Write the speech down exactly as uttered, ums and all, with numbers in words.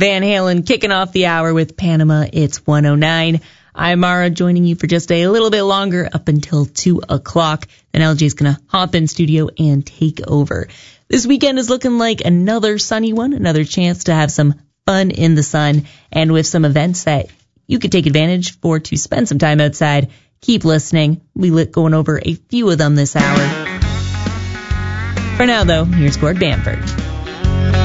Van Halen kicking off the hour with Panama. It's one oh nine. I'm Mara, joining you for just a little bit longer, up until two o'clock. Then L G's going to hop in studio and take over. This weekend is looking like another sunny one, another chance to have some fun in the sun, and with some events that you could take advantage for to spend some time outside. Keep listening. We lit going over a few of them this hour. For now, though, here's Gord Bamford.